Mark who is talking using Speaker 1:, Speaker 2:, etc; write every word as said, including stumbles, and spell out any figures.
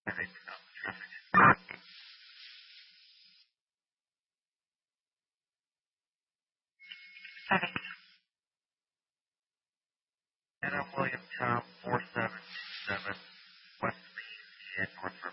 Speaker 1: Seven Anna Williamstown, four seven two seven, West Main, in North